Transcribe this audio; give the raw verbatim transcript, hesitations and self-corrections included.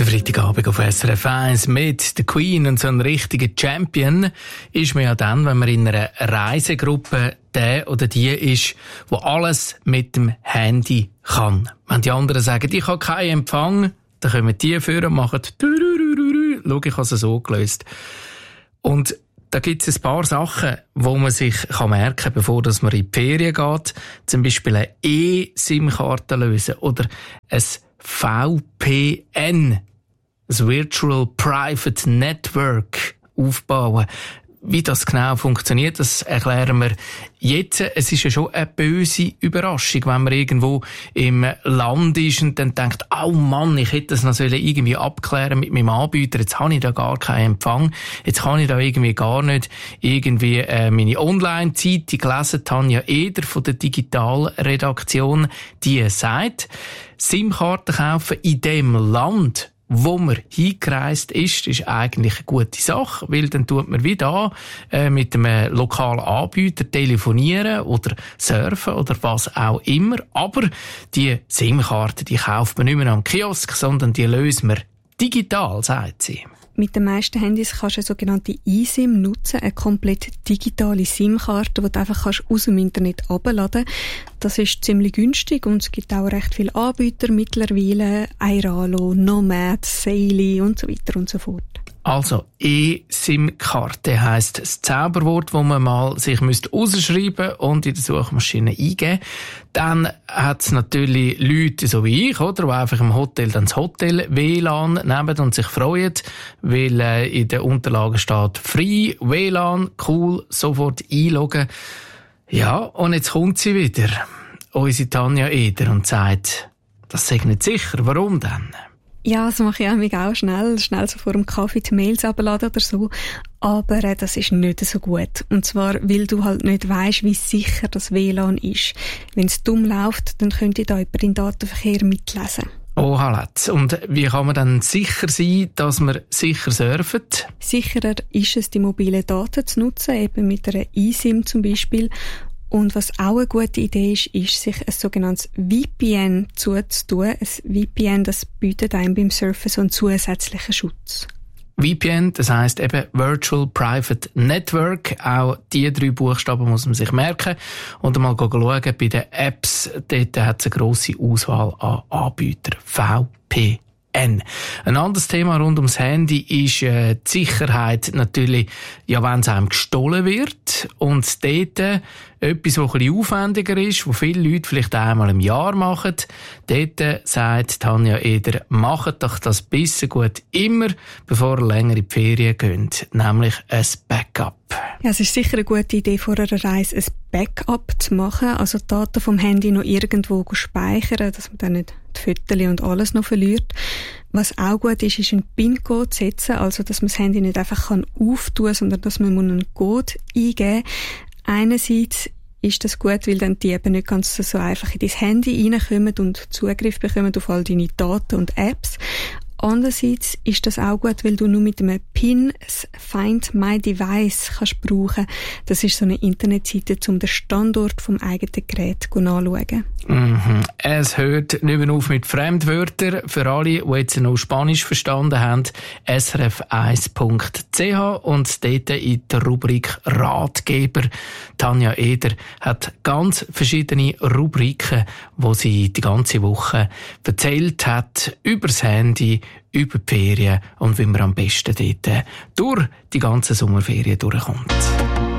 Der Freitagabend auf S R F eins mit der Queen und so ein richtiger Champion ist man ja dann, wenn man in einer Reisegruppe der oder die ist, wo alles mit dem Handy kann. Wenn die anderen sagen, ich habe keinen Empfang, dann kommen die vor und machen «Schau, ich habe es so gelöst». Und da gibt es ein paar Sachen, wo man sich merken kann, bevor man in die Ferien geht. Zum Beispiel eine E-SIM-Karte lösen oder ein V P N, das Virtual Private Network, aufbauen. Wie das genau funktioniert, das erklären wir jetzt. Es ist ja schon eine böse Überraschung, wenn man irgendwo im Land ist und dann denkt, oh Mann, ich hätte das noch irgendwie abklären mit meinem Anbieter, jetzt habe ich da gar keinen Empfang, jetzt kann ich da irgendwie gar nicht irgendwie äh, meine Online-Zeitung lesen. Tanja Eder von der Digitalredaktion, die sagt, SIM-Karten kaufen in dem Land, wo man hingereist ist, ist eigentlich eine gute Sache, weil dann tut man wie da äh, mit einem lokalen Anbieter telefonieren oder surfen oder was auch immer. Aber die SIM-Karte, die kauft man nicht mehr am Kiosk, sondern die löst man digital, sagt sie. Mit den meisten Handys kannst du eine sogenannte eSIM nutzen, eine komplett digitale SIM-Karte, die du einfach kannst aus dem Internet herunterladen kannst. Das ist ziemlich günstig und es gibt auch recht viele Anbieter mittlerweile, Airalo, Nomad, Saily und so weiter und so fort. Also E-SIM-Karte heisst das Zauberwort, das man mal sich rausschreiben und in der Suchmaschine eingeben. Dann hat es natürlich Leute so wie ich, oder, die einfach im Hotel dann das Hotel-W L A N nehmen und sich freuen, weil äh, in den Unterlagen steht «Free W L A N», cool, sofort einloggen. Ja, und jetzt kommt sie wieder, unsere Tanja Eder, und sagt, das sei nicht sicher. Warum denn? Ja, das mache ich auch schnell, schnell so vor dem Kaffee die Mails abladen oder so. Aber äh, das ist nicht so gut. Und zwar, weil du halt nicht weisst, wie sicher das W L A N ist. Wenn es dumm läuft, dann könnte da jemand den Datenverkehr mitlesen. Oh, Halletz. Und wie kann man dann sicher sein, dass man sicher surft? Sicherer ist es, die mobilen Daten zu nutzen, eben mit einer eSIM zum Beispiel. Und was auch eine gute Idee ist, ist, sich ein sogenanntes V P N zuzutun. Ein V P N, das bietet einem beim Surfen so einen zusätzlichen Schutz. V P N, das heisst eben Virtual Private Network. Auch die drei Buchstaben muss man sich merken. Und mal schauen bei den Apps. Dort hat es eine grosse Auswahl an Anbietern. V P N. Ein anderes Thema rund ums Handy ist äh, die Sicherheit natürlich, ja, wenn es einem gestohlen wird. Und dort äh, etwas, was ein bisschen aufwendiger ist, was viele Leute vielleicht einmal im Jahr machen. Dort äh, sagt Tanja Eder, macht doch das bisschen gut immer, bevor ihr länger in die Ferien geht. Nämlich ein Backup. Ja, es ist sicher eine gute Idee, vor einer Reise ein Backup zu machen, also die Daten vom Handy noch irgendwo speichern, dass man dann nicht die Fotos und alles noch verliert. Was auch gut ist, ist einen PIN-Code zu setzen, also dass man das Handy nicht einfach auftun kann, sondern dass man einen Code eingeben muss. Einerseits ist das gut, weil dann die eben nicht ganz so einfach in dein Handy reinkommen und Zugriff bekommen auf all deine Daten und Apps. Andererseits ist das auch gut, weil du nur mit einem PIN das Find My Device kannst brauchen. Das ist so eine Internetseite, um den Standort vom eigenen Gerät nachzuschauen. Mhm. Es hört nicht mehr auf mit Fremdwörtern. Für alle, die jetzt noch Spanisch verstanden haben, S R F eins Punkt C H und dort in der Rubrik Ratgeber. Tanja Eder hat ganz verschiedene Rubriken, wo sie die ganze Woche erzählt hat über das Handy, über die Ferien und wie man am besten dort durch die ganze Sommerferien durchkommt.